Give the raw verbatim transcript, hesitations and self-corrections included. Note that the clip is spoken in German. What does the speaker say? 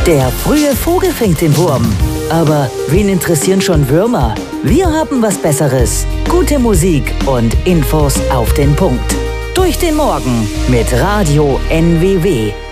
Der frühe Vogel fängt den Wurm. Aber wen interessieren schon Würmer? Wir haben was Besseres. Gute Musik und Infos auf den Punkt. Durch den Morgen mit Radio N W W.